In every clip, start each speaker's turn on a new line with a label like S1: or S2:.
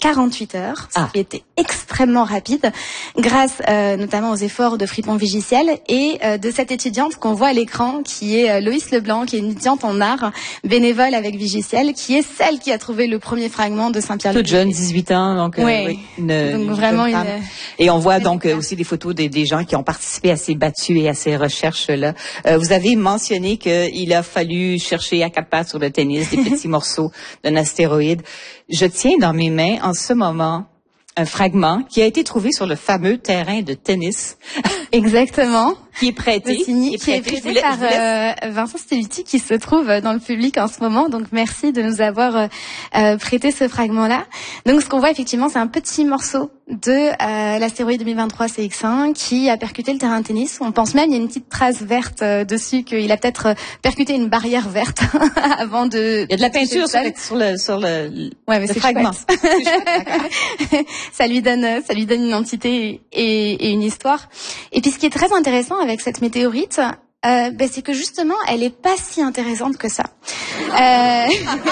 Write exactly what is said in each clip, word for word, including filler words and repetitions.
S1: quarante-huit heures, ce
S2: ah.
S1: qui était extrêmement rapide, grâce euh, notamment aux efforts de Fripon Vigiciel et euh, de cette étudiante qu'on voit à l'écran, qui est euh, Loïs Leblanc, qui est une étudiante en art, bénévole avec Vigiciel, qui est celle qui a trouvé le premier fragment de Saint-Pierre.
S2: Toute jeune, dix-huit ans, donc, euh,
S1: ouais.
S2: oui, une,
S1: donc
S2: une
S1: vraiment
S2: une... Et on voit donc euh, aussi des photos des, des gens qui ont participé à ces battues et à ces recherches-là. Euh, vous avez mentionné qu'il a fallu chercher à quatre pattes sur le tennis des petits morceaux d'un astéroïde. Je tiens dans mes mains en ce moment un fragment qui a été trouvé sur le fameux terrain de tennis.
S1: Exactement.
S2: Qui est prêté.
S1: Signé, qui est prêté voulais, par euh, Vincent Stelluti, qui se trouve dans le public en ce moment. Donc merci de nous avoir euh, prêté ce fragment-là. Donc ce qu'on voit effectivement, c'est un petit morceau de euh, l'astéroïde deux mille vingt-trois C X un qui a percuté le terrain de tennis. On pense même, il y a une petite trace verte euh, dessus, qu'il a peut-être euh, percuté une barrière verte avant de...
S2: Il y a de la peinture sur le, sur le, sur le,
S1: ouais, mais
S2: le
S1: c'est
S2: fragment.
S1: ça lui donne, ça lui donne une entité et, et une histoire. Et puis ce qui est très intéressant avec cette météorite, euh, ben, c'est que justement, elle est pas si intéressante que ça. Euh...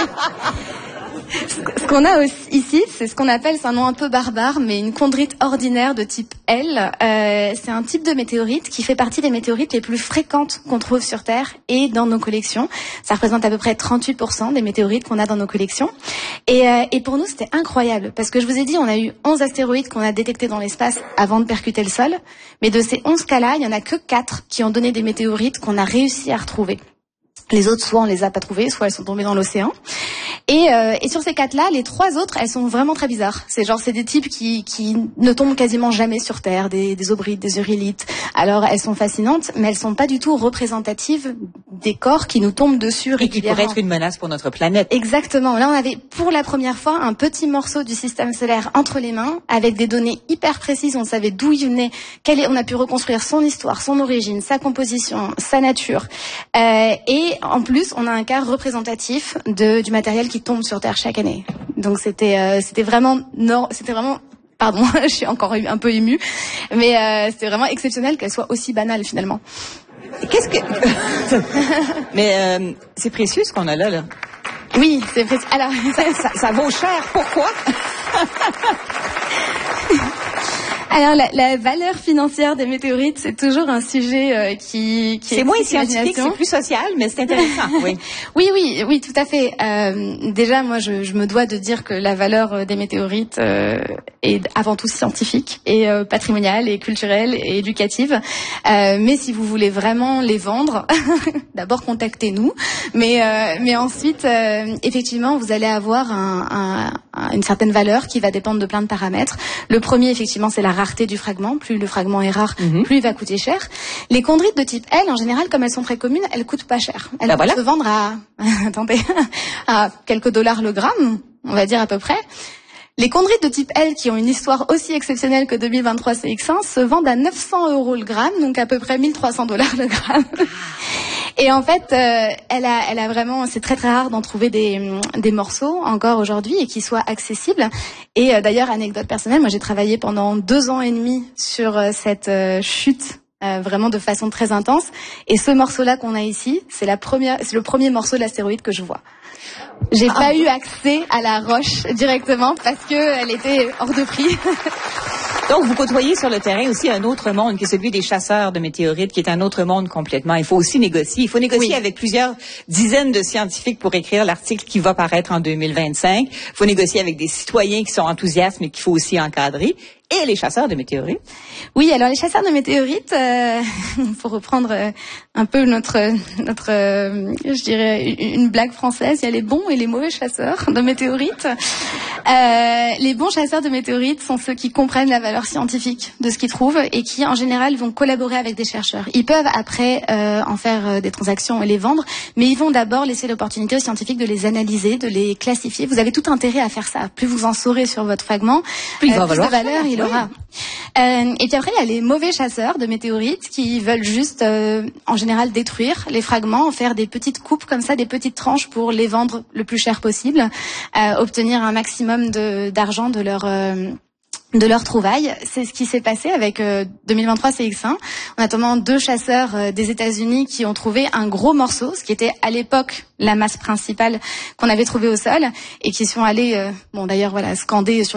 S1: Ce qu'on a aussi ici, c'est ce qu'on appelle, c'est un nom un peu barbare, mais une chondrite ordinaire de type L. Euh, c'est un type de météorite qui fait partie des météorites les plus fréquentes qu'on trouve sur Terre et dans nos collections. Ça représente à peu près trente-huit pour cent des météorites qu'on a dans nos collections. Et, euh, et pour nous, c'était incroyable, parce que je vous ai dit, on a eu onze astéroïdes qu'on a détectés dans l'espace avant de percuter le sol. Mais de ces onze cas-là, il y en a que quatre qui ont donné des météorites qu'on a réussi à retrouver. Les autres, soit on les a pas trouvées, soit elles sont tombées dans l'océan. Et, euh, et sur ces quatre-là, les trois autres, elles sont vraiment très bizarres. C'est genre, c'est des types qui, qui ne tombent quasiment jamais sur Terre, des, des obrites, des eurylites. Alors, elles sont fascinantes, mais elles sont pas du tout représentatives des corps qui nous tombent dessus régulièrement.
S2: Et qui pourraient être une menace pour notre planète.
S1: Exactement. Là, on avait pour la première fois un petit morceau du système solaire entre les mains, avec des données hyper précises. On savait d'où il venait, quelle est, on a pu reconstruire son histoire, son origine, sa composition, sa nature. Euh, et en plus, on a un cas représentatif de, du matériel qui tombe sur Terre chaque année. Donc c'était euh, c'était vraiment non, c'était vraiment pardon, je suis encore un peu émue, mais euh, c'était vraiment exceptionnel qu'elle soit aussi banale finalement.
S2: Qu'est-ce que Mais euh, c'est précieux ce qu'on a là là.
S1: Oui, c'est précieux. Alors
S2: ça, ça, ça vaut cher. Pourquoi?
S1: Alors la, la valeur financière des météorites, c'est toujours un sujet euh, qui, qui
S2: c'est moins scientifique, c'est plus social, mais c'est intéressant. Oui,
S1: oui, oui, oui, tout à fait. Euh, déjà, moi, je, je me dois de dire que la valeur des météorites euh, est avant tout scientifique et euh, patrimoniale et culturelle et éducative. Euh, mais si vous voulez vraiment les vendre, d'abord contactez-nous. Mais euh, mais ensuite, euh, effectivement, vous allez avoir un, un, une certaine valeur qui va dépendre de plein de paramètres. Le premier, effectivement, c'est la rareté du fragment. Plus le fragment est rare, mm-hmm. plus il va coûter cher. Les chondrites de type L, en général, comme elles sont très communes, elles coûtent pas cher. Elles
S2: ben
S1: peuvent
S2: voilà.
S1: se vendre à, attendez, à quelques dollars le gramme, on va dire à peu près. Les chondrites de type L, qui ont une histoire aussi exceptionnelle que deux mille vingt-trois C X un, se vendent à neuf cents euros le gramme, donc à peu près mille trois cents dollars le gramme. Et en fait, euh, elle a, elle a vraiment, c'est très très rare d'en trouver des, des morceaux encore aujourd'hui et qui soient accessibles. Et euh, d'ailleurs, anecdote personnelle, moi j'ai travaillé pendant deux ans et demi sur euh, cette euh, chute. Euh, vraiment de façon très intense. Et ce morceau-là qu'on a ici, c'est la première, c'est le premier morceau de l'astéroïde que je vois. J'ai ah, pas bon. eu accès à la roche directement parce que elle était hors de prix.
S2: Donc, vous côtoyez sur le terrain aussi un autre monde qui est celui des chasseurs de météorites, qui est un autre monde complètement. Il faut aussi négocier. Il faut négocier oui. avec plusieurs dizaines de scientifiques pour écrire l'article qui va paraître en deux mille vingt-cinq. Il faut négocier avec des citoyens qui sont enthousiastes, mais qu'il faut aussi encadrer. Et les chasseurs de météorites.
S1: Oui, alors les chasseurs de météorites, euh, pour reprendre euh, un peu notre, notre, euh, je dirais une blague française, il y a les bons et les mauvais chasseurs de météorites. Euh, les bons chasseurs de météorites sont ceux qui comprennent la valeur scientifique de ce qu'ils trouvent et qui, en général, vont collaborer avec des chercheurs. Ils peuvent après euh, en faire euh, des transactions et les vendre, mais ils vont d'abord laisser l'opportunité aux scientifiques de les analyser, de les classifier. Vous avez tout intérêt à faire ça. Plus vous en saurez sur votre fragment,
S2: plus,
S1: euh,
S2: plus de
S1: valeur il aura. Euh, et puis après, il y a les mauvais chasseurs de météorites qui veulent juste, euh, en général, détruire les fragments, en faire des petites coupes comme ça, des petites tranches pour les vendre le plus cher possible, euh, obtenir un maximum de d'argent de leur euh, de leurs trouvailles. C'est ce qui s'est passé avec euh, deux mille vingt-trois C X un. On a notamment deux chasseurs euh, des États-Unis qui ont trouvé un gros morceau, ce qui était à l'époque la masse principale qu'on avait trouvée au sol, et qui sont allés, euh, bon d'ailleurs voilà, scander sur